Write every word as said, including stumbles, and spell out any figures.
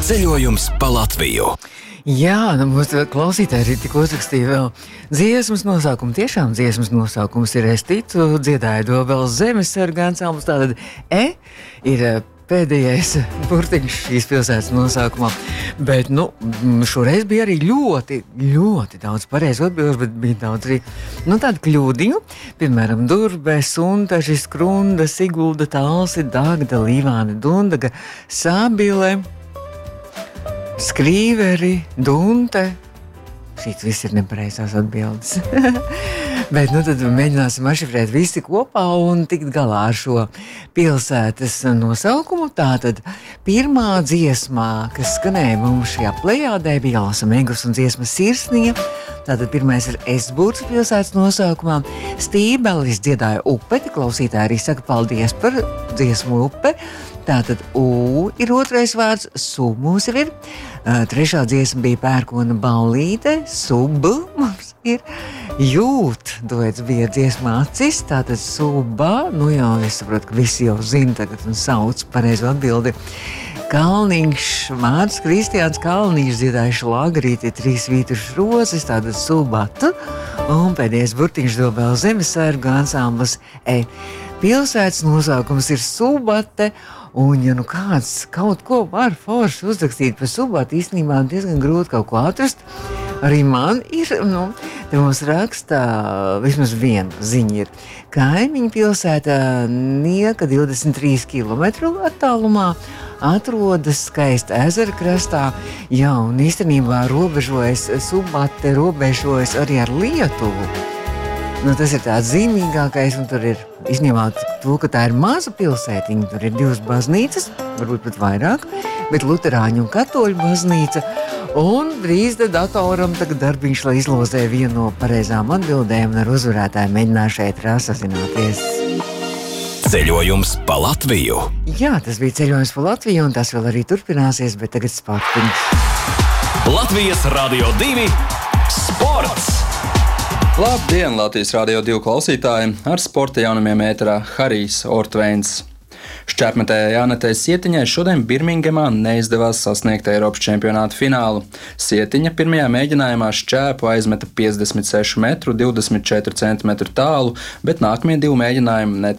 Ceļojums pa Latviju. Jā, nu mūsu klausītāji arī tik uzrakstīja vēl dziesmas nosaukumu. Tiešām dziesmas nosaukums ir Es ticu, dziedāja Dobeles zemesarga ansamblis. Tātad E ir pēdējais burtiņš šīs pilsētas nosaukumā. Bet, nu, šoreiz bija arī ļoti, ļoti daudz pareizu atbilžu, bet bija daudz arī, nu, tādu kļūdiņu. Piemēram, Durbe, Suntaži, Skrunda, Sigulda, Talsi, Dagda, Līvāne, Dundaga, Sābile, Skrīveri, Dunte. Šīs viss ir nepareizās atbildes. Bet nu tad mēģināsim atšifrēt visi kopā un tikt galā ar šo pilsētas nosaukumu. Tātad pirmā dziesmā, kas skanēja mums šajā plejādē, bija Alsa Megus un dziesma Sirsnija. Tātad pirmais ir Esburgas pilsētas nosaukumā. Stībelis dziedāja Upeti, klausītāji arī saka paldies par dziesmu Upe. Tātad U ir otrais vārds, Sub mums ir. Uh, trešā dziesma bija Pērkona Ballīte, Sub mums ir. Jūt, duets bija dziesmā Acis, tātad Subā. Nu jau es saprotu, ka visi jau zina tagad un sauc pareizo atbildi. Kalniņš, Mārcis Kristiāns Kalniņš dziedāja šlagerīti Trīs vītušas rozes, tātad Subatu. Un pēdējais burtiņš Dobeles zemesarga ansamblis E. Pilsētas nosaukums ir Subate. Un, ja nu kāds kaut ko var forši uzrakstīt par Subatu, īstenībā diezgan grūti kaut ko atrast. Arī man ir, nu, te mums raksta vismaz viena ziņa ir. Kaimiņu pilsētā Nieka divdesmit trīs kilometru attālumā atrodas skaista ezera krastā. Jā, un īstenībā robežojas Subate, robežojas arī ar Lietuvu. Nu, tas ir tāds zīmīgākais, un tur ir izņemot to, ka tā ir maza pilsētiņa. Tur ir divas baznīcas, varbūt pat vairāk, bet luterāņu un katoļu baznīca. Un drīz tad datoram tagad darbiņš, lai izlozē vienu no pareizām atbildēm, un ar uzvarētāju mēģināšu šeit sazināties. Ceļojums pa Latviju. Jā, tas bija ceļojums pa Latviju, un tas vēl arī turpināsies, bet tagad sportiņš. Latvijas Radio divi sports. Labdien, Latvijas Radio divi klausītāji! Ar sporta jaunumiem ēterā Harijs Ortveins. Šķērpmetēja Jānetei Sietiņai šodien Birmingemā neizdevās sasniegt Eiropas čempionāta finālu. Sietiņa pirmajā mēģinājumā šķēpu aizmeta piecdesmit sešu metru divdesmit četru centimetru tālu, bet nākamie divi mēģinājumi netika